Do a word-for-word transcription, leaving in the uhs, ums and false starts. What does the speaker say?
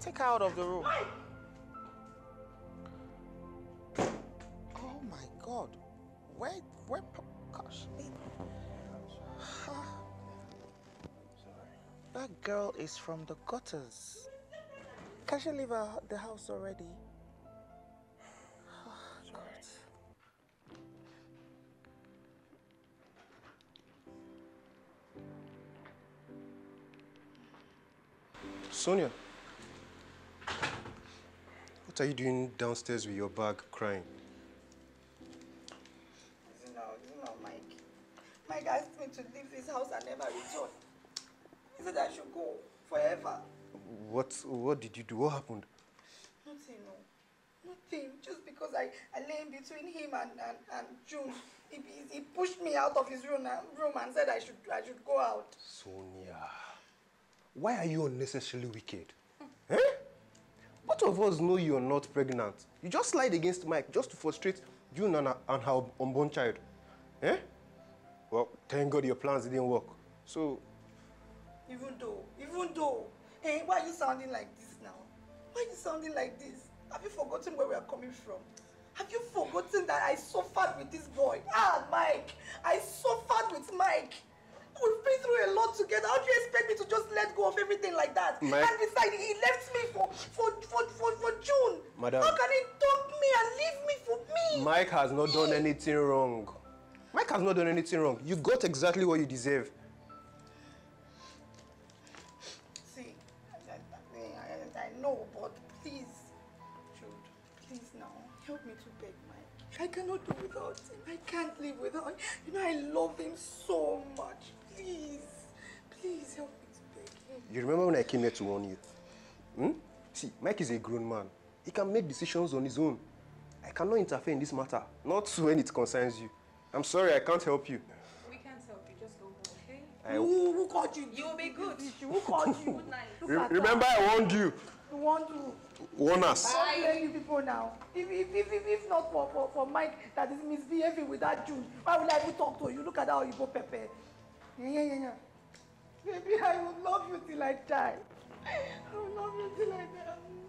Take her out of the room. Mike! Oh my God. Where, where, gosh. That girl is from the gutters. Can she leave her, the house already? Oh, God. Sonia, what are you doing downstairs with your bag crying? Listen now, listen now, Mike. Mike asked me to leave this house and never return. He said I should go forever. What, what did you do? What happened? Nothing, no. Nothing. Just because I, I lay in between him and, and, and June. He, he, he pushed me out of his room and, room and said I should, I should go out. Sonia, why are you unnecessarily wicked? Eh? Both of us know you're not pregnant. You just lied against Mike just to frustrate June and, and her unborn child. Eh? Well, thank God your plans didn't work. So... Even though, even though, hey, why are you sounding like this now? Why are you sounding like this? Have you forgotten where we are coming from? Have you forgotten that I suffered with this boy? Ah, Mike, I suffered with Mike. We've been through a lot together. How do you expect me to just let go of everything like that? Mike. And besides, he left me for, for, for, for, for June. Madam. How can he dump me and leave me for me? Mike has not done anything wrong. Mike has not done anything wrong. You got exactly what you deserve. See, I, I, I, I know, but please, Jude, please now, help me to beg Mike. I cannot do without him. I can't live without him. You know, I love him so much. Please, please help me to beg him. You remember when I came here to warn you? Hmm? See, Mike is a grown man. He can make decisions on his own. I cannot interfere in this matter, not when it concerns you. I'm sorry, I can't help you. We can't help you, just go home, okay? I... Who, who called you? You will be good. Who called you? Good night. Re remember I warned you. You want to? Warn us. I blame you people now. If, if, if, if, if not for, for, for Mike that is misbehaving with that June, why would I even talk to you? Look at how you go Pepe. Yeah, yeah, yeah, yeah. Baby, I will love you till I die. I will love you till I die.